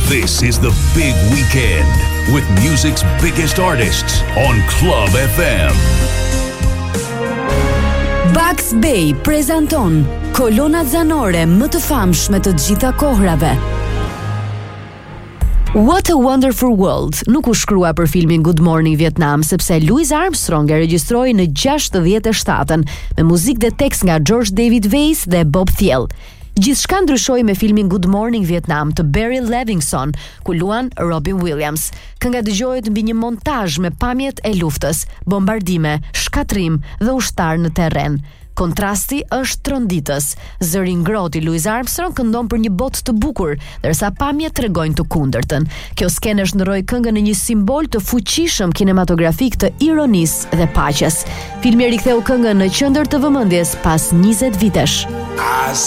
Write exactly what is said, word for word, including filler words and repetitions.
This is the big weekend with music's biggest artists on Club F M. Bugs Bay prezanton kolonat zanore më të famshme të gjitha kohrave. What a Wonderful World nuk u shkrua për filmin Good Morning Vietnam, sepse Louis Armstrong e regjistroi në gjashtëdhjetë e shtatën me muzikë dhe tekst nga George David Weiss dhe Bob Thiel. Gjithçka ndryshoi me filmin Good Morning Vietnam të Barry Levinson, ku luan Robin Williams. Kënga dëgohet mbi një montazh me pamjet e luftës, bombardime, shkatrim dhe ushtar në terren. Kontrasti është tronditës. Zëri ngrohtë i Louis Armstrong këndon për një botë të bukur, ndërsa pamjet tregojnë të kundërtën. Kjo skenë shndroi këngën në një simbol të fuqishëm kinematografik të ironisë dhe paqes. Filmi riktheu këngën në qendër të vëmendjes pas njëzet vitesh.